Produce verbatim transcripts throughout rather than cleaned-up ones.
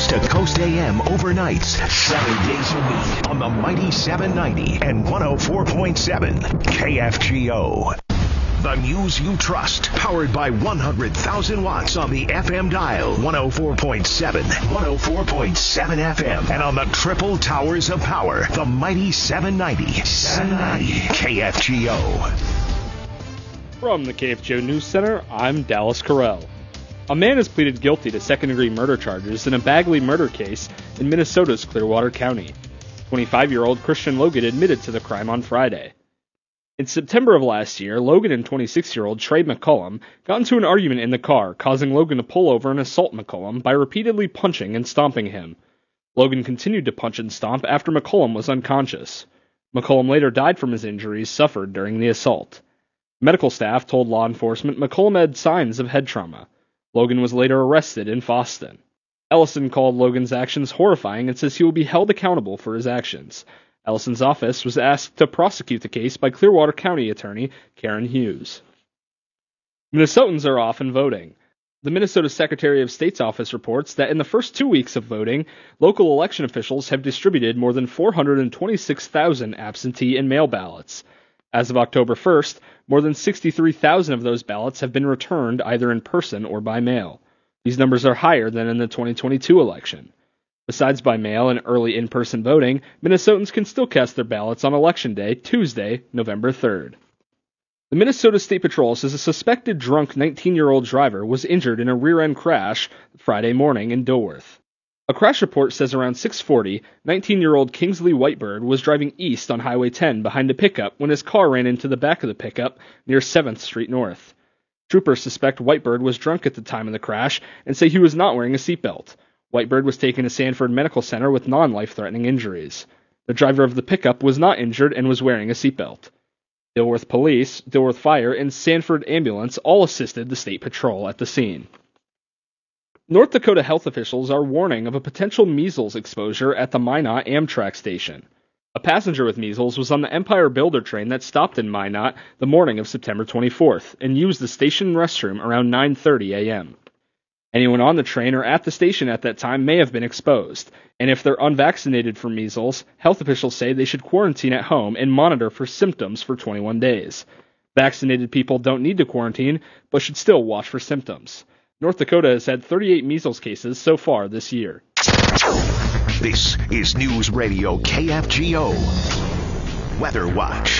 Coast to Coast A M overnights, seven days a week on the Mighty seven ninety and one oh four point seven K F G O. The news you trust, powered by one hundred thousand watts on the F M dial, one oh four point seven, one oh four point seven F M, and on the triple towers of power, the Mighty seven ninety, seven ninety K F G O. From the K F G O News Center, I'm Dallas Carell. A man has pleaded guilty to second-degree murder charges in a Bagley murder case in Minnesota's Clearwater County. twenty-five-year-old Christian Logan admitted to the crime on Friday. In September of last year, Logan and twenty-six-year-old Trey McCollum got into an argument in the car, causing Logan to pull over and assault McCollum by repeatedly punching and stomping him. Logan continued to punch and stomp after McCollum was unconscious. McCollum later died from his injuries suffered during the assault. Medical staff told law enforcement McCollum had signs of head trauma. Logan was later arrested in Foston. Ellison called Logan's actions horrifying and says he will be held accountable for his actions. Ellison's office was asked to prosecute the case by Clearwater County Attorney Karen Hughes. Minnesotans are off and voting. The Minnesota Secretary of State's office reports that in the first two weeks of voting, local election officials have distributed more than four hundred twenty-six thousand absentee and mail ballots. As of October first, more than sixty-three thousand of those ballots have been returned either in person or by mail. These numbers are higher than in the twenty twenty-two election. Besides by mail and early in-person voting, Minnesotans can still cast their ballots on Election Day, Tuesday, November third. The Minnesota State Patrol says a suspected drunk nineteen-year-old driver was injured in a rear-end crash Friday morning in Dilworth. A crash report says around six forty, nineteen-year-old Kingsley Whitebird was driving east on Highway ten behind a pickup when his car ran into the back of the pickup near seventh Street North. Troopers suspect Whitebird was drunk at the time of the crash and say he was not wearing a seatbelt. Whitebird was taken to Sanford Medical Center with non-life-threatening injuries. The driver of the pickup was not injured and was wearing a seatbelt. Dilworth Police, Dilworth Fire, and Sanford Ambulance all assisted the State Patrol at the scene. North Dakota health officials are warning of a potential measles exposure at the Minot Amtrak station. A passenger with measles was on the Empire Builder train that stopped in Minot the morning of September twenty-fourth and used the station restroom around nine thirty a.m. Anyone on the train or at the station at that time may have been exposed, and if they're unvaccinated for measles, health officials say they should quarantine at home and monitor for symptoms for twenty-one days. Vaccinated people don't need to quarantine, but should still watch for symptoms. North Dakota has had thirty-eight measles cases so far this year. This is News Radio K F G O Weather Watch.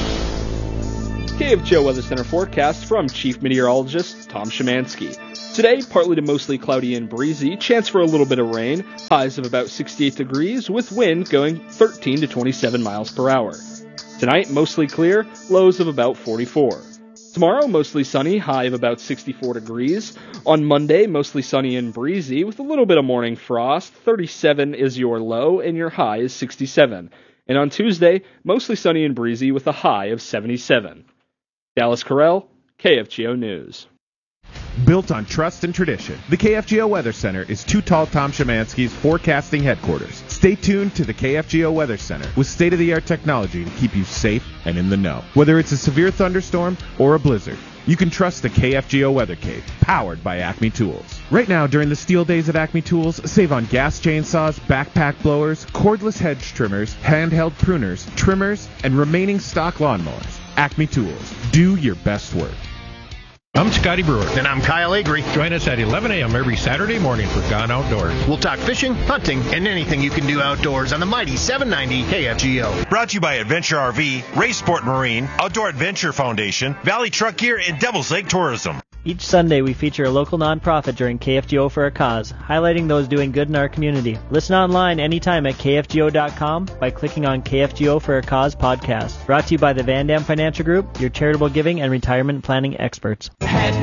K F G O Weather Center forecast from Chief Meteorologist Tom Szymanski. Today, partly to mostly cloudy and breezy, chance for a little bit of rain, highs of about sixty-eight degrees, with wind going thirteen to twenty-seven miles per hour. Tonight, mostly clear, lows of about forty-four. Tomorrow, mostly sunny, high of about sixty-four degrees. On Monday, mostly sunny and breezy, with a little bit of morning frost. thirty-seven is your low, and your high is sixty-seven. And on Tuesday, mostly sunny and breezy, with a high of seventy-seven. Dallas Carell, K F G O News. Built on trust and tradition, the K F G O Weather Center is Too Tall Tom Szymanski's forecasting headquarters. Stay tuned to the K F G O Weather Center with state-of-the-art technology to keep you safe and in the know. Whether it's a severe thunderstorm or a blizzard, you can trust the K F G O Weather Cave, powered by Acme Tools. Right now, during the steel days at Acme Tools, save on gas chainsaws, backpack blowers, cordless hedge trimmers, handheld pruners, trimmers, and remaining stock lawnmowers. Acme Tools. Do your best work. I'm Scotty Brewer. And I'm Kyle Agri. Join us at eleven a.m. every Saturday morning for Gone Outdoors. We'll talk fishing, hunting, and anything you can do outdoors on the mighty seven ninety K F G O. Brought to you by Adventure R V, Ray Sport Marine, Outdoor Adventure Foundation, Valley Truck Gear, and Devil's Lake Tourism. Each Sunday, we feature a local nonprofit during K F G O for a Cause, highlighting those doing good in our community. Listen online anytime at K F G O dot com by clicking on K F G O for a Cause podcast. Brought to you by the Van Dam Financial Group, your charitable giving and retirement planning experts.